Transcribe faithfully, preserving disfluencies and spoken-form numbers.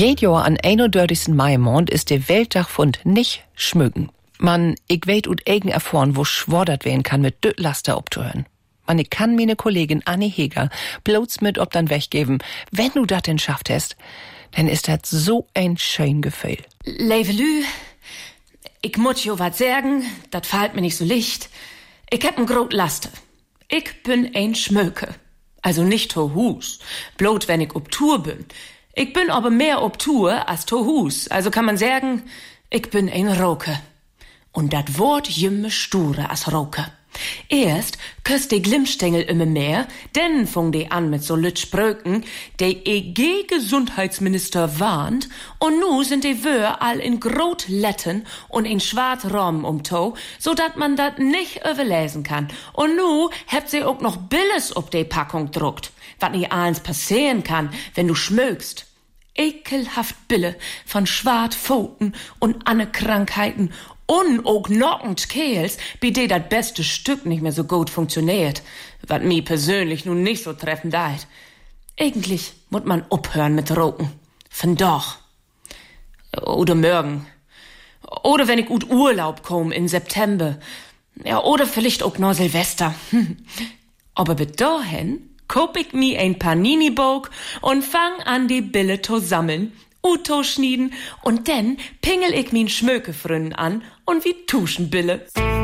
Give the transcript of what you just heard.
Jedes Jahr an einunddreißigsten Maimond ist der Welttag von nicht schmücken. Man, ich weet ut eigen erfahren, wo schwordert werden kann mit düt Laster obzuhören. Man, ich kann meine Kollegin Annie Heger bloß mit ob dann weggeben. Wenn du dat denn schafft hast, dann ist das so ein schön Gefühl. Levelü, ich muss jo wat sagen, dat fällt mir nicht so licht. Ich hab n grot Laster. Ich bin ein Schmöke. Also nicht to Hus, bloß wenn ich ob Tour bin. Ich bin aber mehr ob Tour als to Hus. Also kann man sagen, ich bin ein Roke. Und dat Wort jümme sture as Roke. Erst köst die Glimmstängel immer mehr, denn fung die an mit so Lütschbröken, der E G-Gesundheitsminister warnt, und nu sind die Wör all in grot Letten und in schwarz Rom um to, so dat man dat nicht überlesen kann. Und nu habt sie auch noch Billes ob die Packung druckt, wat nie eins passieren kann, wenn du schmögst. Ekelhaft Bille von Schwartpfoten und anne Krankheiten und auch knockend Kehls, bi de dat beste Stück nicht mehr so gut funktioniert, wat mi persönlich nun nicht so treffen deit. Eigentlich muss man aufhören mit Roken. Von doch. Oder morgen. Oder wenn ich gut Urlaub komm in September. Ja, oder vielleicht auch noch Silvester. Aber bis dahin koop ich mi ein Panini-Bog und fang an die Bille zu sammeln, Uto schnieden und dann pingel ich min Schmökefrünnen an und wie Tuschenbille.